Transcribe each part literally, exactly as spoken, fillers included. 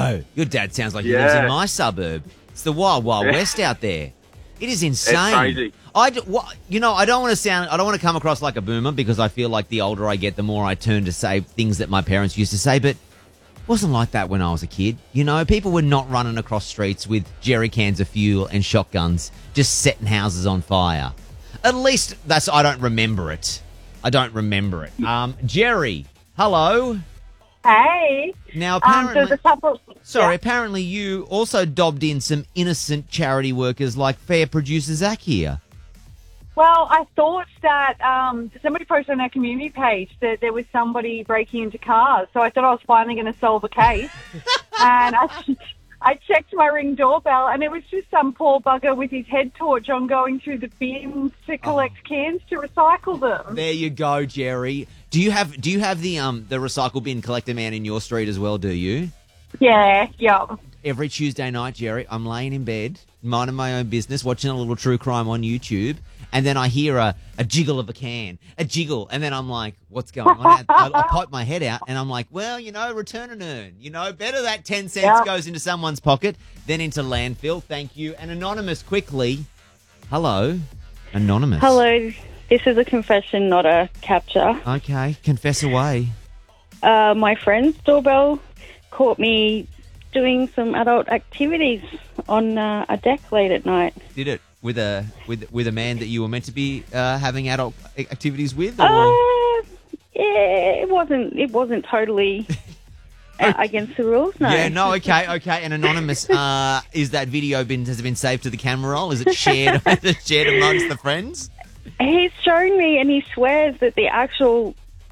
No. Your dad sounds like he Yeah. lives in my suburb. It's the wild, wild Yeah. west out there. It is insane. It's crazy. I, d- wha- you know, I don't want to sound, I don't want to come across like a boomer because I feel like the older I get, the more I turn to say things that my parents used to say, but it wasn't like that when I was a kid. You know, people were not running across streets with jerry cans of fuel and shotguns, just setting houses on fire. At least that's, I don't remember it. I don't remember it. Um, Jerry, hello. Hey. Now, Um, apparently, there's a couple. sorry, Yeah. apparently you also dobbed in some innocent charity workers like fair producer Zach here. Well, I thought that um, somebody posted on our community page that there was somebody breaking into cars, so I thought I was finally going to solve a case. and I, I checked my Ring doorbell, and it was just some poor bugger with his head torch on going through the bins to collect Oh. cans to recycle them. There you go, Jerry. Do you have do you have the um the recycle bin collector man in your street as well? Do you? Yeah, yeah. Every Tuesday night, Jerry, I'm laying in bed, minding my own business, watching a little true crime on YouTube, and then I hear a, a jiggle of a can, a jiggle, and then I'm like, what's going on? I, I pop my head out, and I'm like, well, you know, return and earn. You know, better that ten cents Yeah. goes into someone's pocket than into landfill. Thank you. And Anonymous, quickly. Hello, Anonymous. Hello, this is a confession, not a capture. Okay, confess away. Uh, my friend's doorbell caught me doing some adult activities on uh, a deck late at night. Did it with a with with a man that you were meant to be uh, having adult activities with? Or? Uh, yeah, it wasn't. It wasn't totally uh, against the rules. No. Yeah, no, okay, okay. And Anonymous, uh, is that video been has it been saved to the camera roll? Is it shared? Is it shared amongst the friends? He's shown me, and he swears that the actual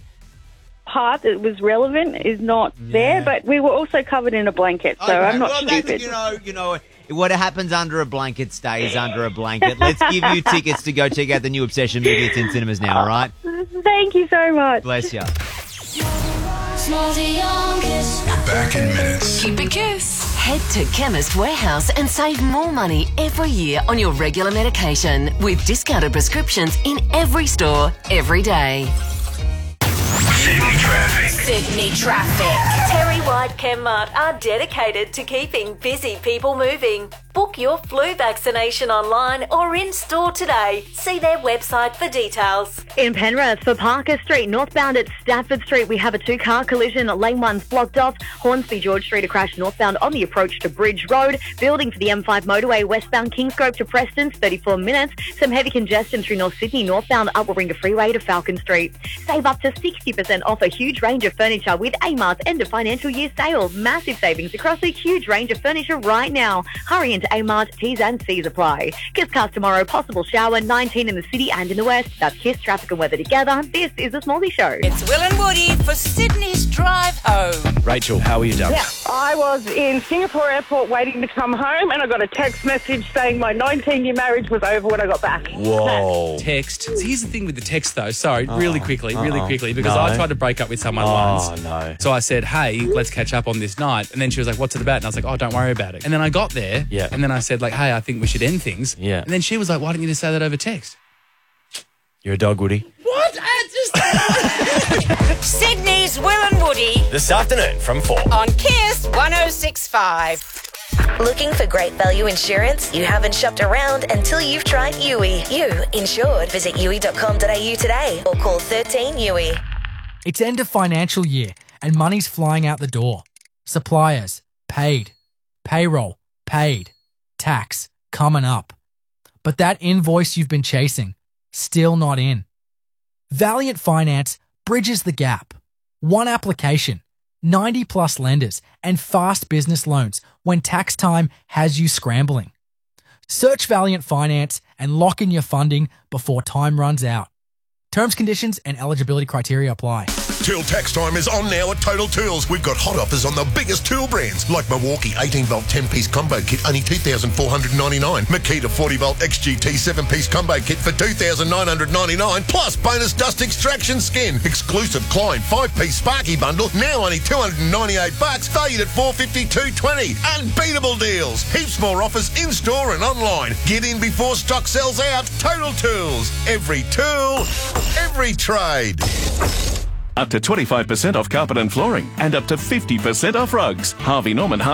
part that was relevant is not there. But we were also covered in a blanket, so Okay, I'm not well, that's- stupid. You know, you know. What happens under a blanket stays under a blanket. Let's give you tickets to go check out the new Obsession movie. It's in cinemas now, all right? Thank you so much. Bless you. We're back in minutes. Keep it kiss. Head to Chemist Warehouse and save more money every year on your regular medication with discounted prescriptions in every store, every day. Sydney traffic. Sydney traffic. Terry White Chemmart are dedicated to keeping busy people moving. Book your flu vaccination online or in store today. See their website for details. In Penrith, for Parker Street, northbound at Stafford Street, we have a two-car collision. Lane one's blocked off. Hornsby George Street, a crash northbound on the approach to Bridge Road. Building for the M five motorway, westbound Kingsgrove to Preston, thirty-four minutes. Some heavy congestion through North Sydney, northbound up Warringah Freeway to Falcon Street. Save up to sixty percent off a huge range of furniture with Amart's end of financial year sale. Massive savings across a huge range of furniture right now. Hurry into Amart, T's and C's apply. Kiss Cast tomorrow, possible shower, nineteen in the city and in the west. That's Kiss traffic and weather together. This is the Smallsy Show. It's Will and Woody for Sydney's Drive Home. Rachel, how are you, darling? Yeah, I was in Singapore airport waiting to come home, and I got a text message saying my nineteen-year marriage was over when I got back. Whoa. Text. So here's the thing with the text, though. Sorry, really quickly, really uh-oh. quickly, because No. I tried to break up with someone Oh, once. no. So I said, hey, let's catch up on this night. And then she was like, what's it about? And I was like, oh, don't worry about it. And then I got there. Yeah. And then I said, like, hey, I think we should end things. Yeah. And then she was like, why don't you just say that over text? You're a dog, Woody. What? I just... Sydney's Will and Woody This afternoon from four. on Kiss one oh six point five. Looking for great value insurance? You haven't shopped around until you've tried U I. You insured. Visit U I dot com dot A U today or call thirteen U I. It's end of financial year and money's flying out the door. Suppliers, paid. Payroll, paid. Tax, coming up. But that invoice you've been chasing, still not in. Valiant Finance bridges the gap. One application, ninety plus lenders, and fast business loans when tax time has you scrambling. Search Valiant Finance and lock in your funding before time runs out. Terms, conditions, and eligibility criteria apply. Tool tax time is on now at Total Tools. We've got hot offers on the biggest tool brands like Milwaukee eighteen volt ten piece combo kit, only two thousand four hundred ninety-nine dollars. Makita forty volt X G T seven piece combo kit for two thousand nine hundred ninety-nine dollars. Plus bonus dust extraction skin. Exclusive Klein five piece Sparky bundle, now only two hundred ninety-eight bucks, valued at four fifty-two twenty. Unbeatable deals. Heaps more offers in store and online. Get in before stock sells out. Total Tools. Every tool, every trade. Up to twenty-five percent off carpet and flooring and up to fifty percent off rugs. Harvey Norman